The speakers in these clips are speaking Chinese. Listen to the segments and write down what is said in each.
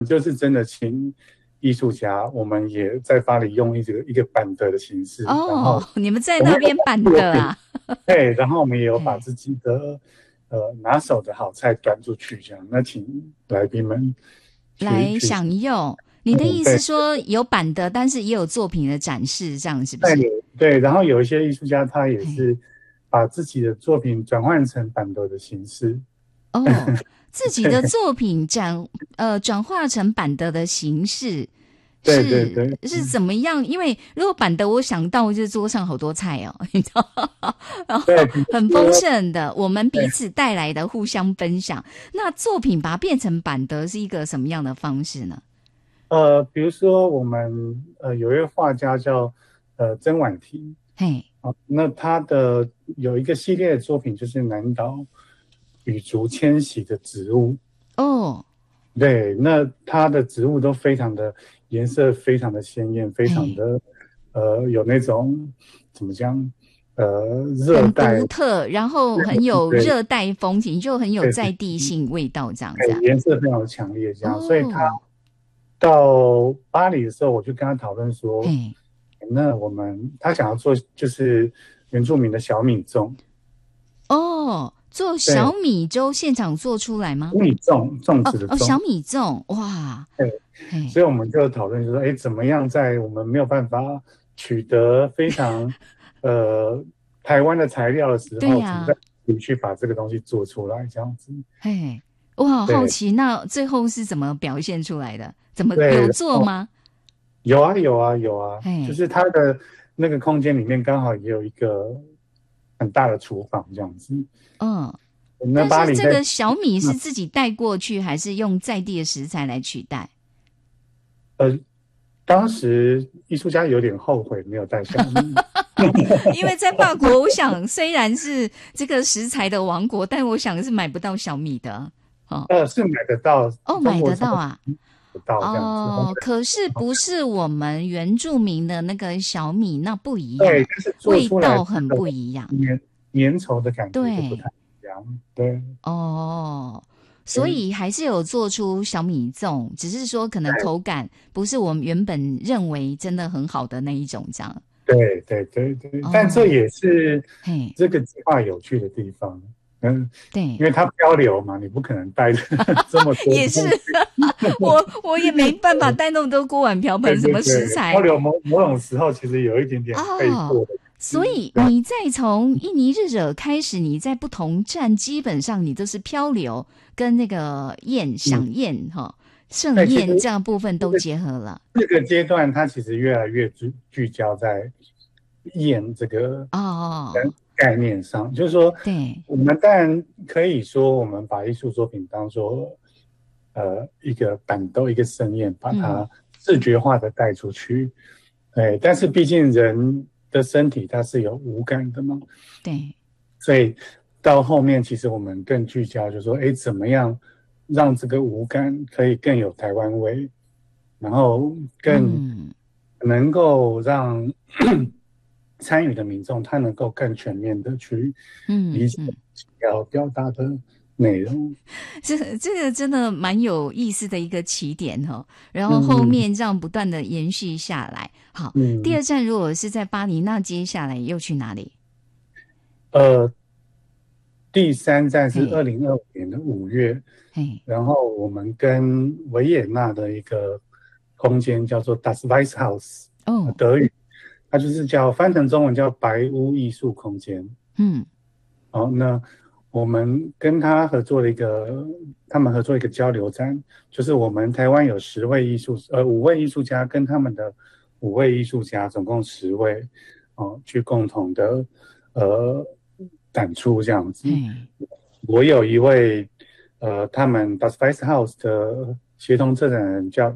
就是真的请艺术家，我们也在巴黎用一个板德的形式，然哦， 后你们在我们有那边办作品， 的啊？ 对，然后我们也有把嘿， 自己的拿手的好菜端出去，这样，那请来宾们来去， 享用。你的意思对说有版的，但是也有作品的展示，这样是不对是？ 对，然后有一些艺术家他也嘿， 是把自己的作品转换成板德的形式， 哦，自己的对作品转化成版的形式对对是对是怎么样？因为如果版的，我想到就是桌上好多菜哦，你知道吗，然对， 后比如很丰说盛的，我们彼对此带来的互相分享。那作品把它变成版的是一个什么样的方式呢？ 比如说我们有一位画家叫曾婉婷。 嘿， 好，那他的有一个系列的作品就是南岛羽竹迁徙的植物， 哦， 对，那它的植物都非常的颜色非常的鲜艳，非常嘿。 的有那种怎么讲热很带， 独特，然后很有对热带风情，就很有对在地性味道，这样子对， 啊。 颜色非常的强烈，这样，所以他哦， 到巴黎的时候，我就跟他讨论说， 嘿， 那他想要做就是原住民的小米粽， 哦，做小对， 米粥现场做出来吗？ 米粽哦哦，小子的粽。 米粽，哇， 对， 嘿， 所以我们就讨论就说，哎，怎么样在我们没有办法取得非常呃台湾的材料的时候，怎么在对呀、 去把这个东西做出来，这样子。 嘿，我好好对奇，那最后是怎么表现出来的？怎么对， 有然后做吗？ 有啊有啊有啊，就嘿， 是它的那个空间里面刚好也有一个很大的厨房这样子。 嗯， 那但是巴黎在这个小米是自己带过去，还是用在地的食材来取代？ 呃当时艺术家有点后悔没有带小米， 因为在法国，我想虽然是这个食材的王国，但我想是买不到小米的。哦是买得到， 哦，买中国超市得到啊。 买得到这样子。 哦，可是不是我们原住民的那个小米，那不一对， 样， 但是做味出来道很的不一样。 粘稠的感觉就不对， 太一样。对， 哦，所对， 以还是有做出小米粽，只是说可能口感不是我们原本认为真的很好的那一种，这样。 对，对，对，对，但这哦， 也是嘿， 这个计划有趣的地方。嗯， 对。 因为它漂流嘛，你不可能带着这么多也是， 东西。 我也没办法带那么多锅碗瓢对盆，什么食对对，漂材流某种时候其实有一点点被哦。 迫的感所觉。对以你再从印尼日惹开始，你在不同站基本上你都是漂流跟那个嗯， 赏宴哈盛对，其实宴这样部分都这个结合了。 这个阶段，它其实越来越聚焦在演这个哦， 概念上，就是说， 对， 我们当然可以说，我们把艺术作品当做一个板豆、一个盛宴，把嗯， 它视觉化的带出去。对，但是毕竟人的身体它是有五感的嘛， 对， 所以到后面其实我们更聚焦，就是说，哎，怎么样让这个五感可以更有台湾味，然后更嗯能够让参与的民众他能够更全面的去理解嗯嗯。 要表达的内容。 这个真的蛮有意思的一个起点哦，然后后嗯面这样不断的延续下来。好，第嗯， 二站如果是在巴黎，那接下来又去哪里？ 呃，第三站是嘿， 2025年的5月， 嘿， 然后我们跟维也纳的一个空间叫做 Das Weisshaus， 哦， 德语，它就是翻成中文叫白屋艺术空间。 嗯好，那我们跟他们合作一个交流展，就是我们台湾有5位艺术家跟他们的5位艺术家，总共10位，去共同的呃展出这样子。 嘿， 我有一位他们 Das Weiss House 的协同策展人叫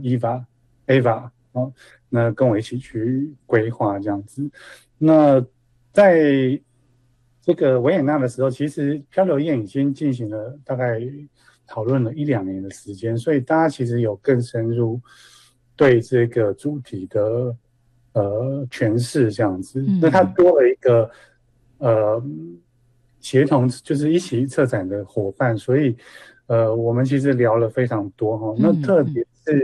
Eva，那跟我一起去规划这样子。那在这个维也纳的时候，其实漂流宴已经进行了大概讨论了1、2年的时间，所以大家其实有更深入对这个主题的诠释这样子。那它嗯多了一个呃协同，就是一起策展的伙伴，所以我们其实聊了非常多哈，那嗯嗯。 特别